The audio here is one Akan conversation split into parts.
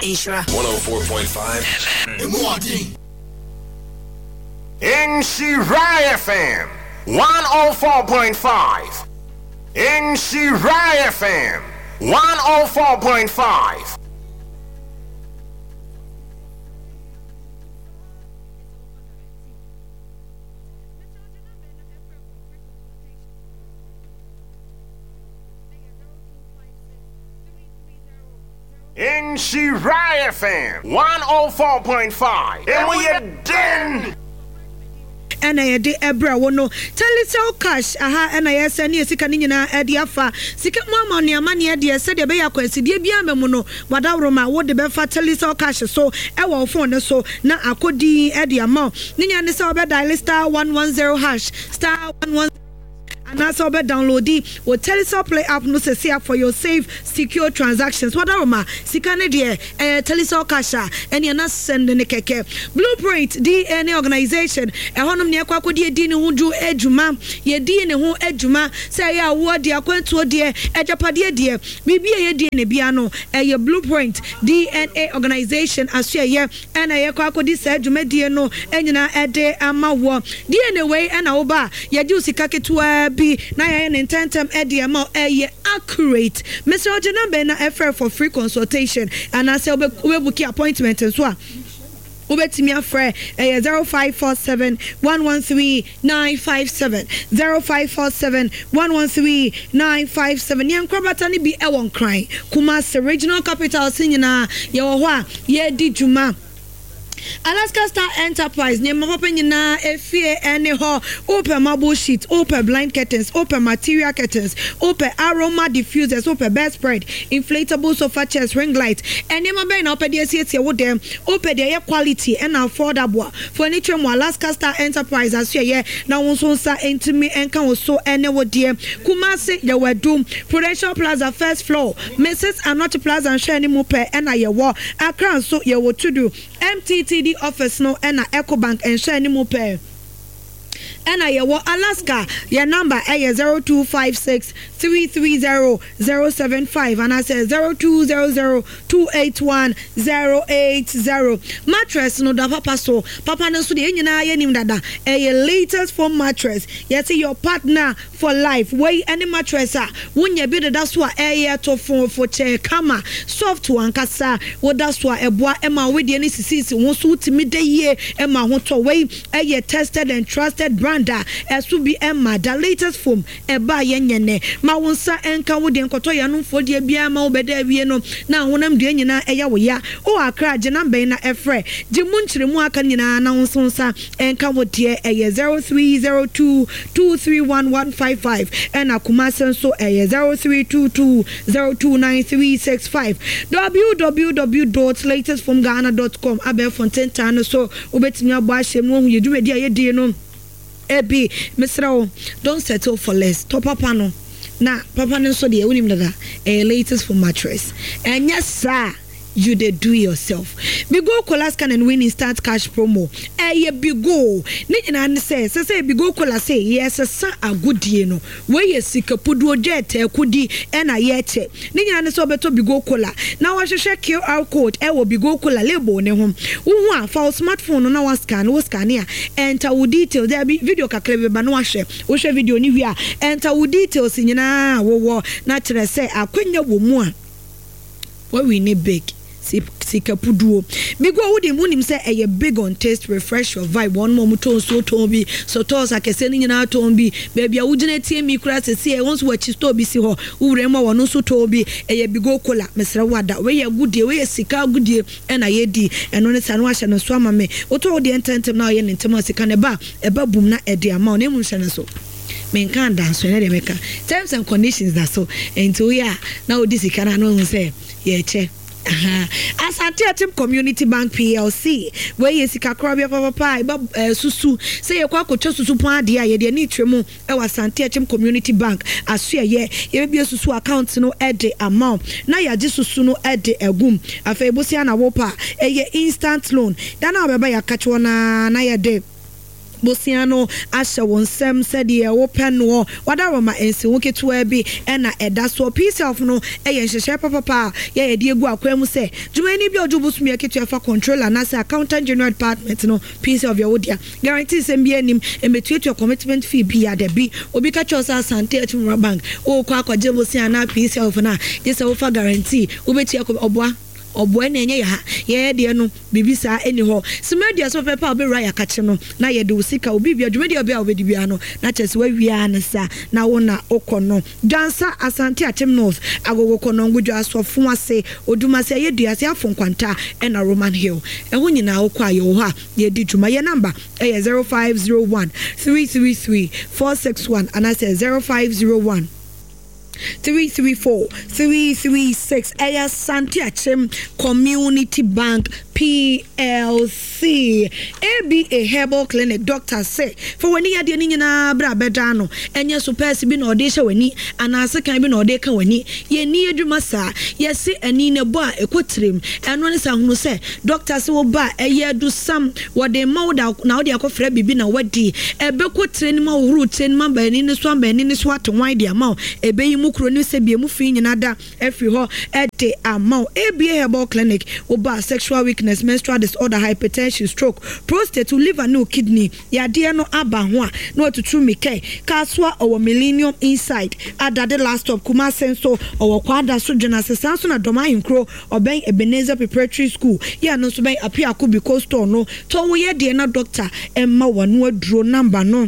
Insura 104.5 FM. Insura FM 104.5. Insura FM 104.5. Insura FM 104.5. And we are done. And I de ebra wono telecel cash and I send you sika nyina e de afa sika mama ne amane e de se de be yakwasidie bia memu no wada roma wo de be fa telecel cash so e wo phone so na akodi e de ama nya ne se obe dial star 110 hash star 110 and also be download the or Telecel Play app no say for your safe secure transactions. What are ma sikane de Telecel Kasha and you not send ne keke Blueprint DNA organization e honom ne akwa di ne ho du adwuma ye di ne ho adwuma say ya wo de akwantuo de ejapade de bibia ye di ne bia no ye Blueprint DNA organization asua ye and ye kwa di say adwuma die no enyina ede ama wo DNA we and oba ye di usika ketua na ya intentem ediamo accurate Mr. Ojana Bena FR for free consultation and I say we book appointment so ubetimi afre 0547 113 957 0547 113 957 yan kwabata ni bi ewon kran Kumasi regional capital sinyina ye wo ho a ye di djuma Alaska Star Enterprise near Mapapa nyina efie ene ho open marble sheet open blind curtains open material curtains open aroma diffusers open bed spread inflatable sofa chairs ring light ene ma be na open dey sie wo dem open dey quality and affordable furniture mo Alaska Star Enterprise asue ye na wonso nsa entimi enka wo so ene wo dem Kumasi ye wadum Prudential Plaza first floor Mrs. Anoti Plaza and share ni mo pe ena ye wo Accra so ye wo to do MTTD office no ena EcoBank and share ni mo pe ena ye wo Alaska your number is 0256 330 075 and I say 0200 281 080 mattress no da papa so papa no so de nyina ye nim dada latest foam mattress you see your partner for life way any mattress wonya bi da so to for chair kama soft one kasa wo da so eboa ema we de ni sisi won so timi de ye ema ho to way tested and trusted branda esubi emma the latest foam eba yenyene ma wonsa enka wo de nkoto ya no fodie bia ma wo beda wie no na wonam de nyina eya wo ya o Accra je number na efre je munchiremu aka nyina na wonsonsa enka wo de 0302 231155 and Kumasi so 0322 029365 www.latestfromghana.com abe fontaine tan so obetimi abo ahyem no hu yedumedi ayedie no ebi Mr. don't settle for less top papa no na papa no so de unim dada latest for mattress and yes sir you dey do yourself Bigo Colas can and win instant cash promo Bigo ni na say Bigo Cola say yes sa agudie no we yesika pudu jet kudi na yeche ni na so beto Bigo Cola na wa hwehwe QR code wo Bigo Cola label ne ho wo a for smartphone na wa scan ya enter wo details there be video kakle ba no ahwe wo hwe video ni wi a enter wo details nyina wo na kire say akwanya wo mu a we need big sika puduo Bigo wudi munim say a big on taste refresh your vibe one more muton so tombi so toss akese ni nyina tombi baby a wugina tie mi kura se see once wa chisto bi si ho wure ma wono so tombi Bigo Cola mesra wada we ye gudie we ye sika gudie na ye di eno ne sanu ahye no so amame oto de ententem na ye ne ntem sika ne ba eba bum na edi ama ne mu hye ne so men kan dance ne de meka terms and conditions that so ento ya na odi sika na no say ye che Asante Atim Community Bank PLC where yesika krabia papa susu say ye kwa kocho susu pon ade ye de ni twemu e wa Asante Atim Community Bank asua ye be susu account no ede amount na ya je susu no ede egum afa ebusia na wopa ye instant loan dan na beba ya kacho na ye de Bosiano asha wonsem said ye open no wadaroma ensi woketu bi ena eda so piece of no eye nhehye papa ye de egu akwam se dwumani bi odubusumi aketu afa controller na se accountant general department no piece of your wodia guarantee sem bi anim emetuetu commitment fee bi ya de bi obi ka chosa asante atumura bank o kwa akwaje bosiana piece of na je se ofa guarantee obeti oboa obo na enye ya ye de no bibisa eni ho simedia so pepa obi raya kache no na ye de usika obi bia dwumedi obi a obedi bia no na chese wa wia na sa na wona okono dansa asante achem north agogo kono ngudwa asofo ase odumase ye duase afon kwanta na Roman Hill eho nyina okwa ye ho a ye di dwuma ye number 0501 333 461 and I say 0501 334 336 Aya Santiachem Community Bank PLC ABA Herbal Clinic doctor say for when you de nyina bra bedano enye super bi na ode hye wani anase kan bi na ode ka wani ye ni adwuma sa ye se ani ne bo a ekotrem eno ne sa hunu say doctor say wo ba eye do sam wo de mawda na wo de akofra bibi na wadi ebe kotre ni ma wuru tren ma ba ni ne so ba ni ne so atwan de ama ebe yi mukro ni se bi mu fi nyina da efri ho ede ama ABA Herbal Clinic wo ba sexual weakness, menstrual disorder, hypertension, stroke, prostate, liver, no kidney. Ya dear no aba ho no to true me kai. Kaswa or millennium inside. Ada the last of Kuma Senso or Kwada Sujana Sanso na Doma Incro or Ben Ebenezer Preparatory School. Ya no so ben appear could be coast or no. To we dear no doctor Emma one draw number no.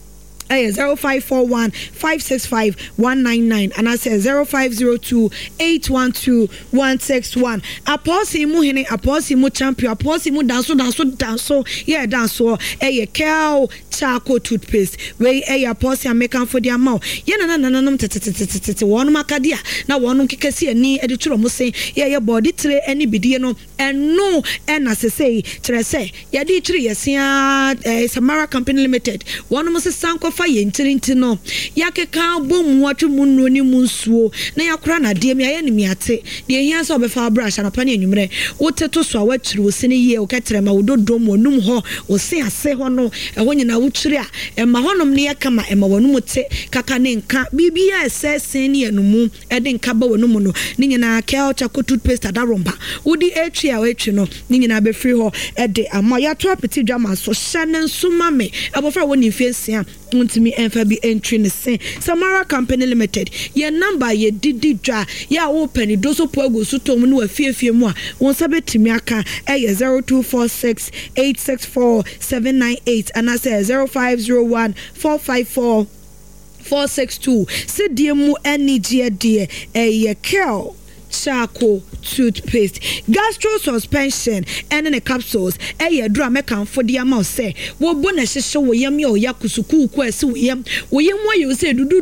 0541 565 199 and I say 0502 812 161. Apostle mu hene apostle mu champion apostle mu danso yeah danso cow charcoal toothpaste we apostle American for their mouth ye na tete wonu makadia na wonu kekesi ani edituro mu say ye body tray any bidie no eno na say kire say ye di kire yesia Samara Company Limited wonu mu se sanko ye ntirinti no yakeka bom watu munno ni munsuo na yakora na de me aye ni me ate de ehia so obefa brush na pa na enwumre woteto so awatiri osene ye o ketere ma wododom onum ho ose ase ho no eho nyina wutiri a ema honom ne yakama ema wonum te kaka ne nka bibia esese ne enumu ede nka ba wonum no ne nyina kel charcoal toothpaste adaromba wodi etwi a etwi no ne nyina be free ho ede ama ya to apeti dwama so hye nsuma me abofra woni mfensia untimi enfa bi entry ne sen Samara Company Limited ye number ye didi dwa ya open doso poago so tom no afiefie mu a won sabetimi aka 0246 864 798 and I say 0501 454 462 sidie mu energy de kel charcoal toothpaste gastro suspension and in the capsules drum mekan for the amount say wo bona hye wo yam ye yakusuku ku ase wo yam wo you say du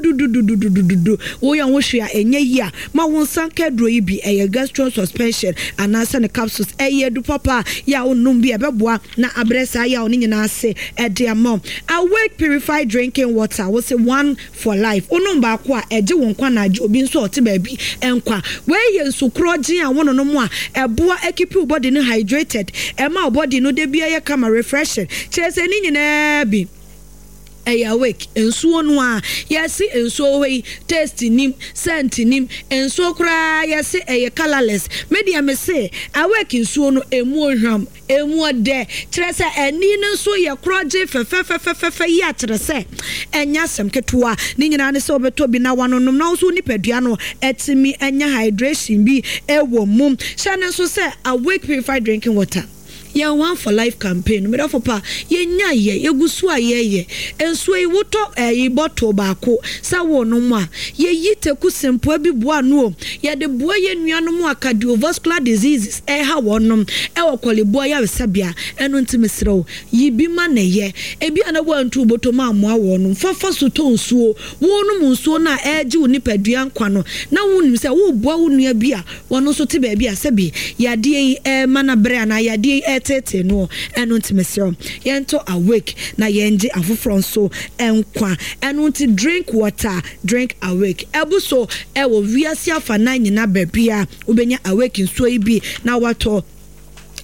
wo yan wo hwea enye yi a ma won sanka dro yi bi gastro suspension and asa the capsules du papa ya onum bi ebeboa na abresa ya oni nyina ase de amount awake purified drinking water wo say one for life onum ba ko a eje won kwa na obi nso ote ba bi enkwa we nsukroji a wono no mu a eboa keep your body no hydrated ema body no de bia ye kama refreshing chese ni nyina bi awake ensuo no a yesi ensuo we taste nim scent nim ensuo kra yesi colorless media me say awake ensuo no emu ohwam emu de trese eni no so ye kroje fe ya trese enya sem ketua ni nyina ne se obeto bi na wanonom na so nipadua no etimi enya hydration bi ewo mum shane so say awake purified drinking water ya one for life campaign me for pa ye nya ye yegusu a ye enso e woto bottle baako sa wo no mu a ye yiteku sempo bi boa no ye de boa ye nuano mu cardiovascular diseases ha wonom wo koleboa ya sabia eno ntimesrew yibi ma na ye ebi ana bo antu boto ma amoa wonom fafa so to nsuo wonom nsuo na eji onipadua nkwa no na wonim se wo boa wo nua bi a wono so te ba bi a sabi yade mana bre na yade tete no eno ntimesrew yento awake na yenje afofro so enkwa eno nti drink water drink awake ebuso ewo wiase afa na nyina bebia obenya awake nsuo ibi na wato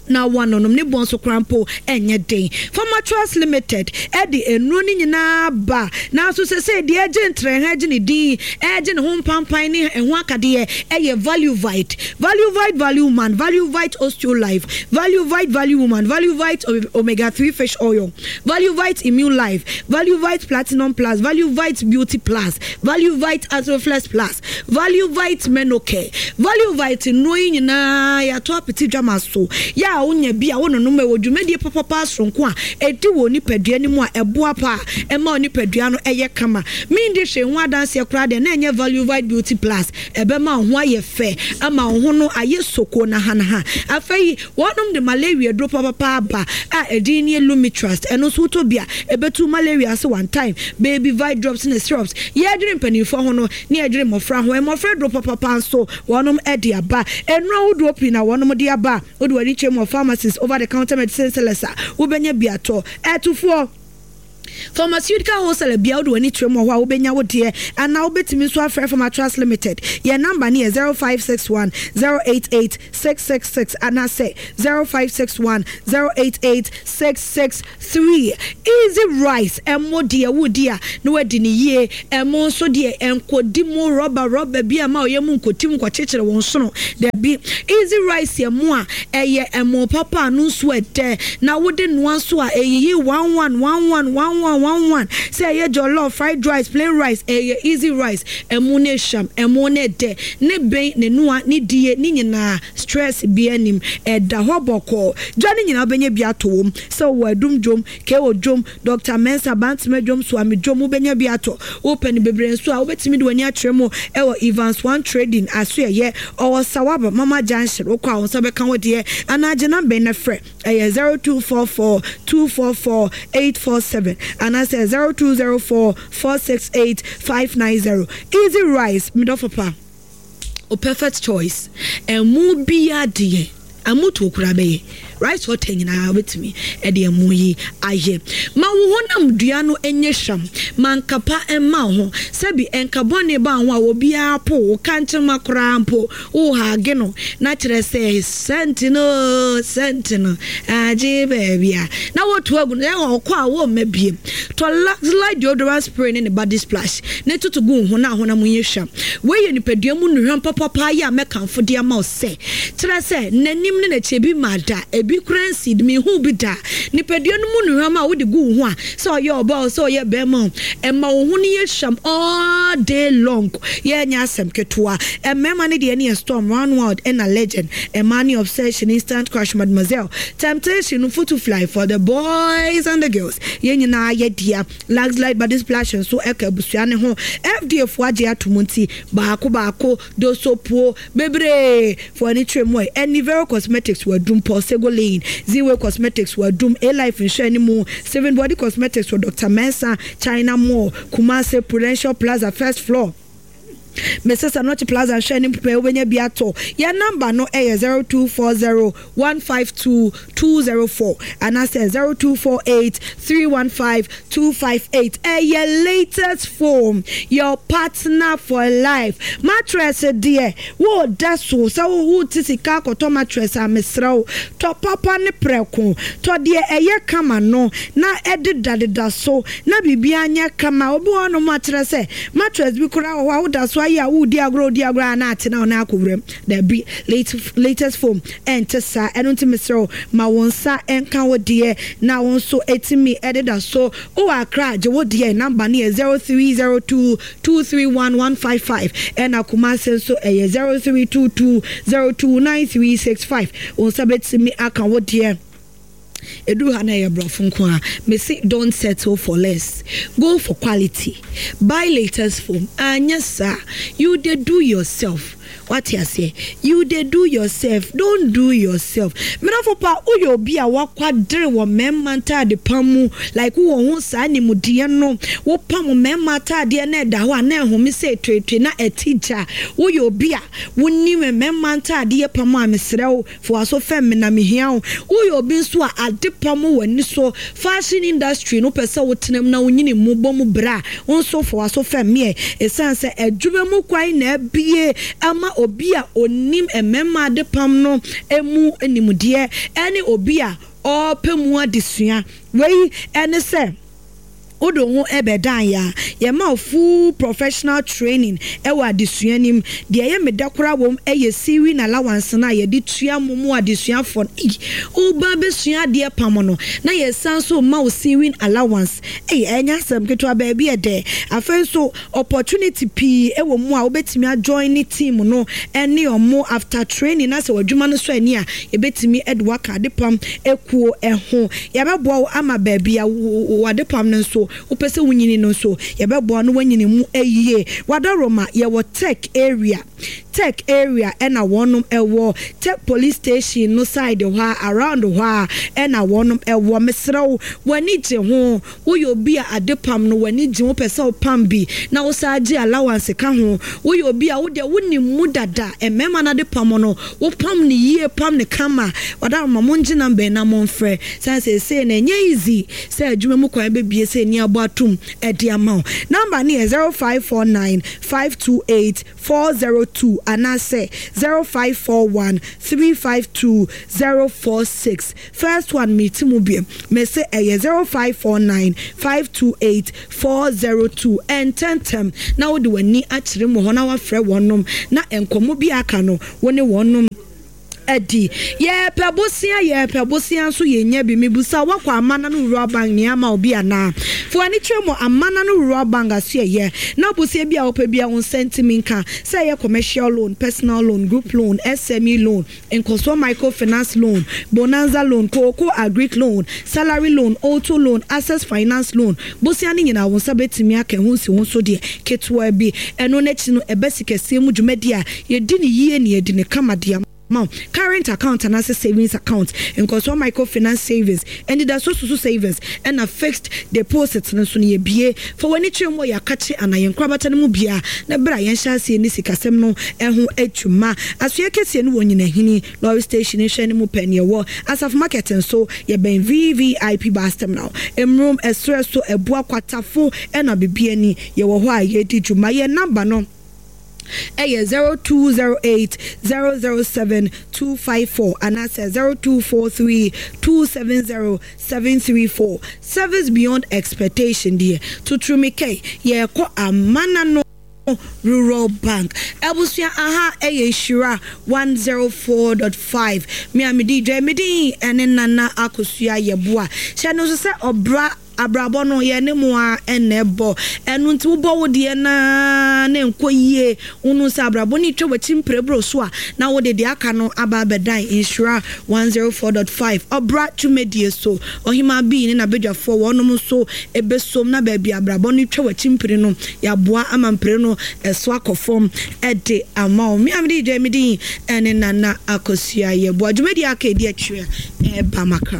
na wanom ne bon so krampo enye den for mattress limited e de enro ni nyina ba na so se de agentre ha gine din e gine ho pampan ni ho akade e value vite value man value vite osteo life value vite value woman value vite omega 3 fish oil value vite immune life value vite platinum plus value vite beauty plus value vite atroflex plus value vite menocare value vite no nyina ya to apeti dwama so ya wonya bia wono no mewodwumedie papa sonko a edi wo ni padua ni mu a eboa pa e ma oni padua no eye kama mi ndi hwe ho adanse kura de na enye value vite beauty plus ebe ma ho aye fe ama ho no aye soko na ha afei wonom de malaria drop papa ba a edi ni lumitrust eno so to bia ebetu malaria so one time baby vite drops in syrups ye adwene panifo ho no ne adwene mofra ho mofra drop papa so wonom edi aba enro wo drop na wonom de aba wo de wani chem of pharmacies over the counter medicine sellers wo benya biato etufo pharmaceutical wholesale bia wo ani trem ho a wo benya wo de ana wo betimi so afre from Mattress Limited your number near 0561 088 666 ana say 0561 088 663 easy rice emo de wo dia no wadi ni ye emo so de enkodi mo rubber bia ma oyemu nkotim kwachechire won sono de bi easy rice emo a eye emo papa no so ede na wo de no so a eye 1111 say ye jollof fried rice plain rice easy rice emune sham emune de ne ben ne noa ne die ne nyina stress bi anim eda hoboko dwane nyina benye bia to so wadum jom ke odjom Dr. Mensa Bantme jom so amedjom benye bia to open bebre so a obetimi de wani atremo e wo Evans One Trading aso ye o Sawaba Mama Junction wo kwa won so be kan wo de anaje na ben na frɛ 0244 244 847 and I say 0204 468 590 easy rice midofapa o perfect choice emu bia de amutu okurabe rice what nyina wetimi e de emu yi aye ma wo honam dua no enye hwam mankapa emma ho sabi enkabone ba ho a obi apo kanche makora ampo o ha ge no na kire say sentinel aje baby na wo to agu na wo kwa wo mabiem to light deodorant spray ne body splash ne tutu gu ho na honam ye hwam we ye nipadua mu nuhwam papa ya mekanfo de ama o se kire say nanim ne na chebi mada bi currency me hu bi da nipadua no mu nuhwam a wo de gu ho a so ye oba so ye bema emma wo hu ne ye hwam all day long ye nya asem ketua emma ne de ne storm one world and a legend emani obsession instant crush mademoiselle temptation photo fly for the boys and the girls ye nyina ye dia lags light body splash so ekabusua ne ho FDF waje atomunti baako do sopo bebre for any tremo any Vero Cosmetics were doom Sego Lane Zero Cosmetics were doom A Life Insurance more 7 Body Cosmetics for Dr. Mensa China Mall Kumase Prudential Plaza first floor Mrs. Anochi Plaza Shining Prepare when you be at all. Your number no a 0240 152 204 and I say 0248 315 258. Your latest form, your partner for life. Mattress dear. Wo that's so who tisika koto mattress a misrao. To papa ne preko. To dear a kama no na edit da so na bibianya kama obu no mattress bi kura wa that's why ya wo diagro na ate na ona akobrem da bi latest form entesa enunti misro ma wonsa enka wo de na won so etimi edida so o akra je wo de number ne 0302 231 155 and akuma so 0322 029365 wonsa betimi aka wo de Edu hana ya brofunko a me say don't settle for less, go for quality, buy latest phone anya sa you dey do yourself. What you say? You dey do yourself. Don't do yourself. Me na for pa uyo bi a wakwadre wo memma ta de pamu like wo ho sa ni mudie no wo pamu memma ta de na da ho na ho me say twetwe na etija uyo bi a woni memma ta de pamu a mesrew for aso fem na me hia uyo bi nso a ade pamu wani so fashion industry no pese wo tenam na wonyini mu bom bra won so for aso fem me esanse adwuma mu kwai na bie ama obi a onim emema de pam no emu enimudie ene obi a opemu adesua wei ene se odo ho ebedan ya ye ma full professional training ewa adesua nim de ye medakora wom eye siwi na allowance na ye de tua mumu adesua for o ba besua de pam no na ye sanso ma o siwi allowance enya sam keto ba bi e de afenso opportunity p ewo mu a obetimi join ni team no ene omo after training na se wadwuma no so ani a ye betimi edwa ka de pam ekuo eho ye bebo ama ba bia wade pam no so upese wunyini no so yebebo no wanyini mu ayie wadaroma ye wo tech area ena wonum ewo tech police station no side ho around ho ena wonum ewo mesrew wani je ho wo yo bi a adepam no wani je wo pese wo pam bi na wo saje allowance ka ho wo yo bi a wo de woni mu dada emema na adepam no wo pam ni yie pam ne kama wadaroma monji na mbe na monfre say na nye easy say adwuma mu kwa bebie say ni atum edi amount number ni 0549 528 402 and I say 0541 352 046 first one meeting will be me say 0549 528 402 and 10 now do ni achire mo hona wa frɛ wonom na enkomo bi aka no woni wonom edi ye pebosia so ye nya bi mebusa wakwa amana no rural bank ni ama obi ana fo ani twemo amana no rural bank aso ye na bosia bi a opa bi a won sentiment ka say ye commercial loan, personal loan, group loan, SME loan, Encoso microfinance loan, bonanza loan, cocoa agric loan, salary loan, auto loan, access finance loan bosia ni nyina won sabetimi aka hu si won so de ketwa bi eno na chi no ebesike semu dwumadi a ye di ni yie ni ye di ne kamade current account and as a savings account in Encoso microfinance savings and it so savings and a fixed deposits na so ne bie for when it mo ya kache ana yen krabata no mu bia na bra yen sha se ni sikasem no eho atwuma aso ye kese no wonyina hini lorry station e hwe ne mu panie wo asaf market so ye ben VVIP bastem now emrom esreso ebua kwatafo na bibia ni ye wo ho a ye di dwuma ye number no 0208 007 254 and I say 0243 270 734 service beyond expectation dear to Trumike ye ko amana no rural bank ebusia aha shira 104.5 me amidi dwe medi ene nana akosua yeboa hye no so se obra abrabo no ye ne mo a enebo enu nti wo bo wo de na enkoyie unu sa abrabo ni twa wachimprebro so a na wo de aka no aba bedan insura 104.5 obra tumedie so ohima bi ni na bedwafo wonom so ebesom na ba bi abrabo ni twa wachimpre no ya boa amampre no eso akofom ede amaw mi amdi je midi ene nana akosua ye boa dwumedi aka edi atwe ba makra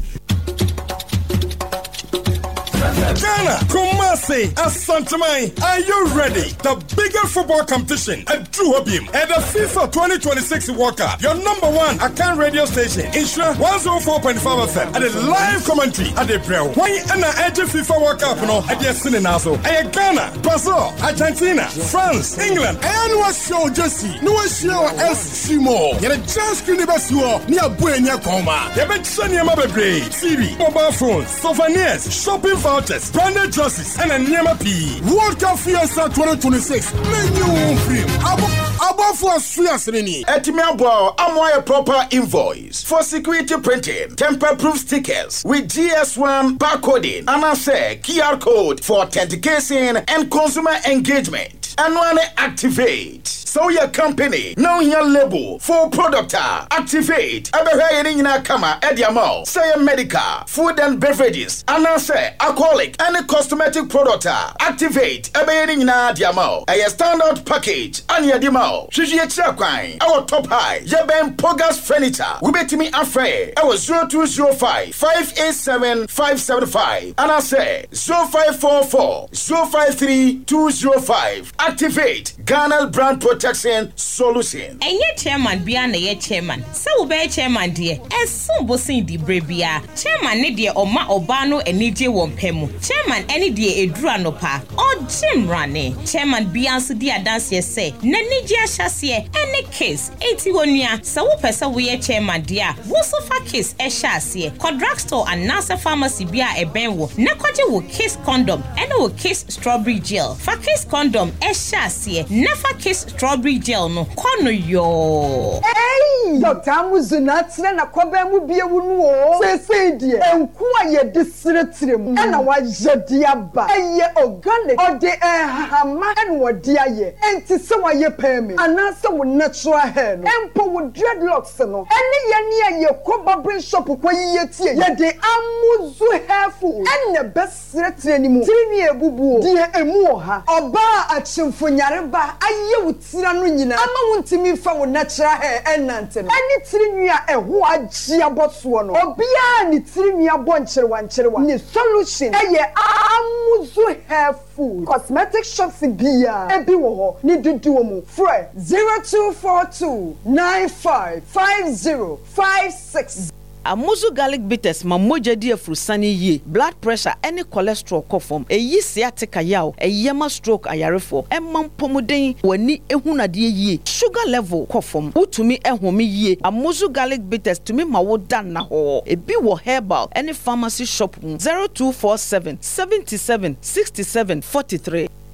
Ghana, Kumasi, Asantamai, are you ready? The biggest football competition at Duhobim and the FIFA 2026 World Cup. Your number one Akan radio station, Insura 104.5 FM, and a live commentary at the Breu. When you enter FIFA World Cup, no, at the Sininazo, and Ghana, Brazil, Argentina, France, England, and what's show Jesse, no show S. Simo. You're just universe near Buena Coma. You're better than your mother braid, TV, mobile phones, souvenirs, shopping vouchers, branded dresses, and a Nyama P. World Cup Fiesta 2026. Menu free. Above for Swiasini. Etimiabo, Amoy proper invoice for security printing, tamper-proof stickers with GS1 barcoding, and I say QR code for authentication and consumer engagement. And when activate. So your company, now your label for product activate. Abehe kama ediamo. Say medical, food and beverages, and I say alcoholic and cosmetic product activate. Abehe diamo. A standard package and ya dimo. Shiji chakwain. Our top high. Yeben Pogas furniture. We bet me afraid. Our 0205 587 575. And I say 0544 053 205. Activate Ghana brand protection solution. And ye chairman beyond the chairman. So be chairman dear. As soon bossing the brebia. Chairman Nidia or Ma Obano and Niji won't pay twemu chairman any die edura no pa o Jim Rane chairman Biansu di adanse say nani gi ahyase any case eti wonua sa wo pese wo ye chairman dia wo so fa case hyase drugstore and nasa pharmacy bia eben wo na kwaje wo case condom and wo case strawberry gel fa case condom hyase na fa case strawberry gel no kono yo Dr. Amuzuna tire na kwaba mu bie wunu o sese die enku aye disretirem na wajedi aba eye organic ode hama en wodi aye enti se waye pemi anase wo natural hair no empo wo dreadlocks no ene ye ne aye ko barber shop ko yiye tie ye de Amuzu hairful ene besretire ni mu tiri ni ebubu die emu oha oba achimfo nyareba aye wo tira no nyina ama wo ntimi fa wo natural hair enante any trinua eho agia boso no obia ni trinua boncherewa ncherewa ni solution eye Amuzu hair food cosmetic shops bia ebi wo ho ni dudu mu free 0242 955056 Amuzu garlic bitters ma moja di afrusani ye blood pressure any cholesterol kofom eyi sciatica yaw eyema stroke ayarefo emam pomuden wani ehunade ye sugar level kofom utumi ehome ye Amuzu garlic bitters tumi ma wo dan na ho ebi wo herbal any pharmacy shop 0247 77 67 43